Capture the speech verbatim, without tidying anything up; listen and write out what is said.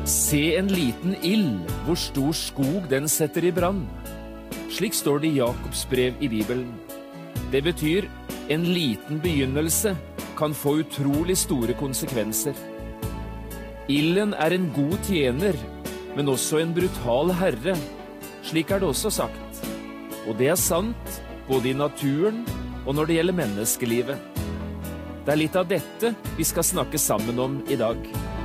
Se en liten ild, hvor stor skog den setter i brann. Slik står det i Jakobs brev i Bibelen. Det betyr en liten begynnelse kan få utrolig store konsekvenser. Ilden er en god tjener, men også en brutal herre. Slik er det også sagt. Og det er sant, både i naturen og når det gjelder menneskelivet. Det er litt av dette vi skal snakke sammen om i dag.